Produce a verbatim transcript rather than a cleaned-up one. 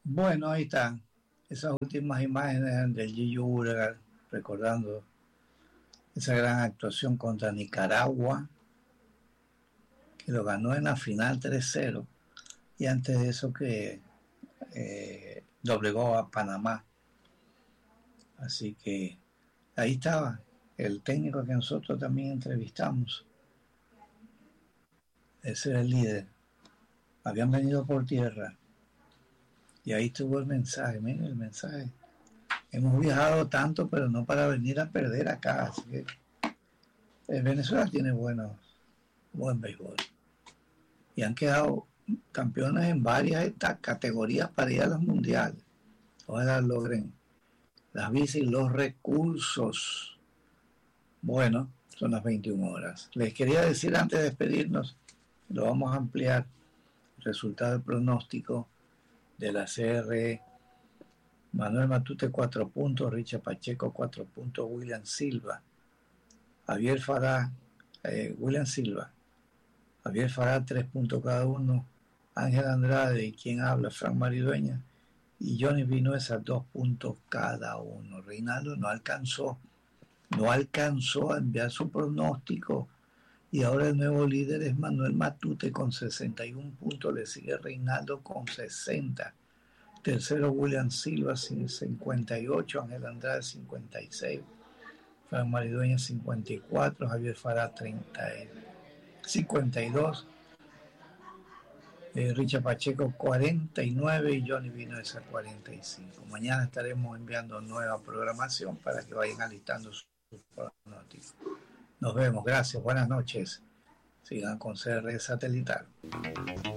Bueno, ahí están esas últimas imágenes del Gillo Uranga, recordando esa gran actuación contra Nicaragua, que lo ganó en la final tres cero, y antes de eso que eh, doblegó a Panamá. Así que ahí estaba el técnico que nosotros también entrevistamos. Ese era el líder. Habían venido por tierra. Y ahí estuvo el mensaje, miren el mensaje. Hemos viajado tanto, pero no para venir a perder acá. Así que eh, Venezuela tiene buenos, buen béisbol. Y han quedado campeones en varias estas categorías para ir a los mundiales. Ojalá logren las visas y los recursos. Bueno, son las veintiuna horas. Les quería decir antes de despedirnos, lo vamos a ampliar, el resultado del pronóstico de la C R E. Manuel Matute cuatro puntos, Richard Pacheco cuatro puntos, William Silva, Javier Farah, eh, William Silva, Javier Farah tres puntos cada uno, Ángel Andrade y quien habla, Frank Maridueña, y Johnny Vinuesa dos puntos cada uno. Reinaldo no alcanzó, no alcanzó a enviar su pronóstico, y ahora el nuevo líder es Manuel Matute con sesenta y uno puntos, le sigue Reinaldo con sesenta. Tercero William Silva cincuenta y ocho, Ángel Andrade cincuenta y seis, Fran Maridueña cincuenta y cuatro, Javier Farah treinta, cincuenta y dos, eh, Richard Pacheco cuarenta y nueve y Johnny Vinuesa cuarenta y cinco. Mañana estaremos enviando nueva programación para que vayan alistando sus pronósticos. Nos vemos, gracias, buenas noches. Sigan con C R E Satelital.